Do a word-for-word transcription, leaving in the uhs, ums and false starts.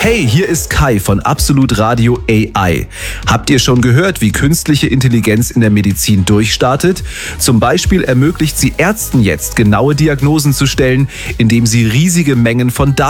Hey, hier ist Kai von Absolut Radio A I. Habt ihr schon gehört, wie künstliche Intelligenz in der Medizin durchstartet? Zum Beispiel ermöglicht sie Ärzten jetzt, genaue Diagnosen zu stellen, indem sie riesige Mengen von Daten